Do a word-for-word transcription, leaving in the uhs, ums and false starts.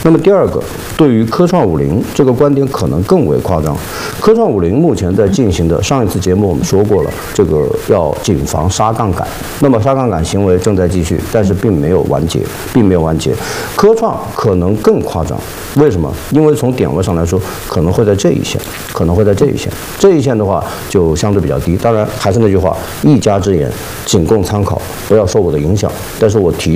那么第二个，对于科创五零这个观点可能更为夸张。科创五零目前在进行的，上一次节目我们说过了，这个要谨防杀杠杆。那么杀杠杆行为正在继续，但是并没有完结，并没有完结。科创可能更夸张，为什么？因为从点位上来说，可能会在这一线，可能会在这一线。这一线的话就相对比较低。当然还是那句话，一家之言，仅供参考，不要受我的影响。但是我提。